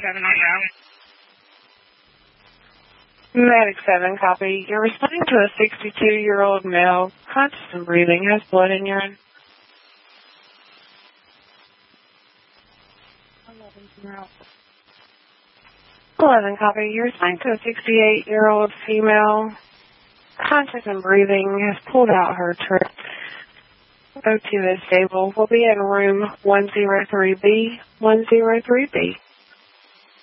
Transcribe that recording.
7 on now. Medic 7, copy. You're responding to a 62-year-old male, conscious and breathing, has blood in urine. 11, copy. You're responding to a 68-year-old female, conscious and breathing, has pulled out her trip. O2 is stable. We'll be in room 103B. 103B.